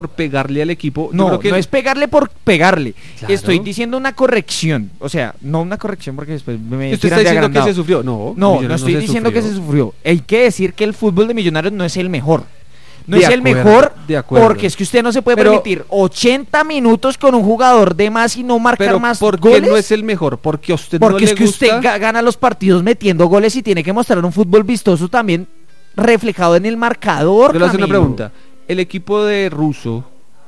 pegarle al equipo. Yo No, creo que no es pegarle por pegarle. Claro. Estoy diciendo una corrección. O sea, no una corrección porque después me usted está tiran de diciendo que agrandado. se sufrió. No, No Millonarios estoy se diciendo que se sufrió. sufrió. Hay que decir que el fútbol de Millonarios no es el mejor. No De es el acuerdo, mejor de acuerdo. porque es que usted no se puede Pero- permitir 80 minutos con un jugador de más y no marcar Pero más ¿por qué goles. no es el mejor? Porque a usted Porque no es le que gusta. usted gana los partidos metiendo goles y tiene que mostrar un fútbol vistoso también reflejado en el marcador. Yo le voy a hacer una Camilo. pregunta. El equipo de Russo.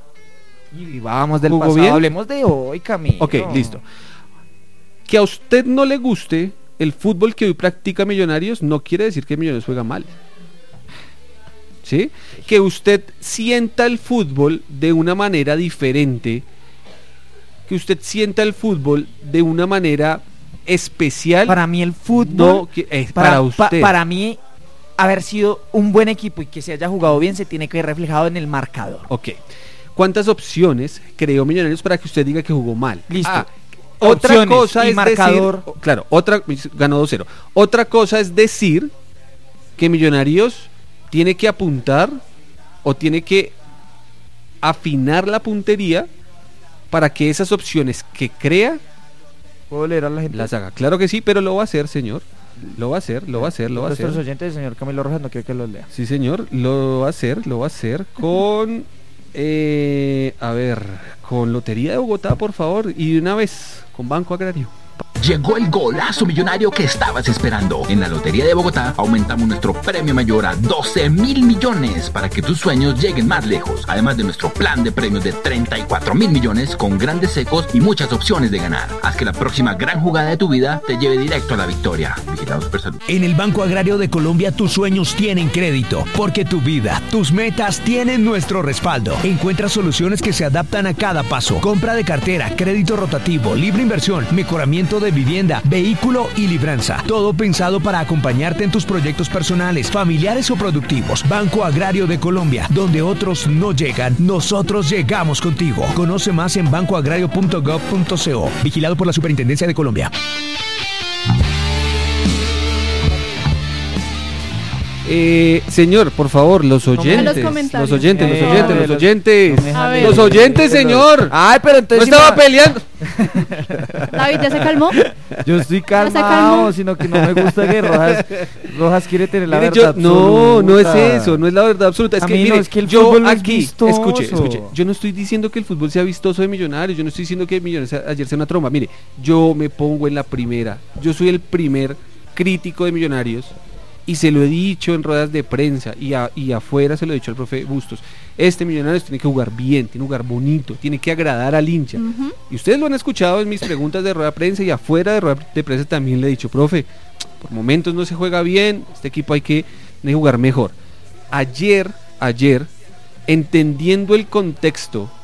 Y vamos del ¿Jugó pasado, bien? hablemos de hoy, Camilo. Ok, listo. Que a usted no le guste el fútbol que hoy practica Millonarios no quiere decir que Millonarios juega mal. ¿Sí? Que usted sienta el fútbol de una manera diferente, que usted sienta el fútbol de una manera especial. Para mí el fútbol, no, para usted. para mí haber sido un buen equipo y que se haya jugado bien se tiene que ver reflejado en el marcador. Ok. ¿Cuántas opciones creó Millonarios para que usted diga que jugó mal? Listo. Otra Opciones cosa y es marcador. decir, claro, ganó 2-0. Otra cosa es decir que Millonarios tiene que apuntar o tiene que afinar la puntería para que esas opciones que crea ¿Puedo leer a la gente? las haga. Claro que sí, pero lo va a hacer, señor. Lo va a hacer. Nuestros oyentes, señor Camilo Rojas, no quiero que los lea. Sí, señor, lo va a hacer con a ver, con Lotería de Bogotá, por favor, y de una vez con Banco Agrario. Llegó el golazo millonario que estabas esperando. En la Lotería de Bogotá aumentamos nuestro premio mayor a 12.000 millones para que tus sueños lleguen más lejos. Además de nuestro plan de premios de 34.000 millones con grandes secos y muchas opciones de ganar. Haz que la próxima gran jugada de tu vida te lleve directo a la victoria. Vigilado Supersalud. En el Banco Agrario de Colombia tus sueños tienen crédito, porque tu vida, tus metas tienen nuestro respaldo. Encuentra soluciones que se adaptan a cada paso. Compra de cartera, crédito rotativo, libre inversión, mejoramiento de vivienda, vehículo y libranza. Todo pensado para acompañarte en tus proyectos personales, familiares o productivos. Banco Agrario de Colombia, donde otros no llegan, nosotros llegamos contigo. Conoce más en bancoagrario.gov.co. Vigilado por la Superintendencia de Colombia. Señor, por favor, los oyentes, los comentarios. los oyentes, A ver. los oyentes, señor. Ay, pero No entonces estaba peleando. David, ¿ya se calmó? Yo estoy se calmado, calmó. sino que no me gusta que Rojas quiere tener la Mire, verdad no es absoluta. eso, no es la verdad absoluta. Es que, Camilo, mire, es que el yo fútbol no es aquí, vistoso. escuche, yo no estoy diciendo que el fútbol sea vistoso de Millonarios, yo no estoy diciendo que Millonarios ayer sea una tromba. Mire, yo me pongo en la primera, yo soy el primer crítico de Millonarios y se lo he dicho en ruedas de prensa y afuera se lo he dicho al profe Bustos. Este Millonarios tiene que jugar bien, tiene que jugar bonito, tiene que agradar al hincha. Y ustedes lo han escuchado en mis preguntas de rueda de prensa y afuera de rueda de prensa también le he dicho, profe, por momentos no se juega bien, este equipo hay que jugar mejor. Ayer, entendiendo el contexto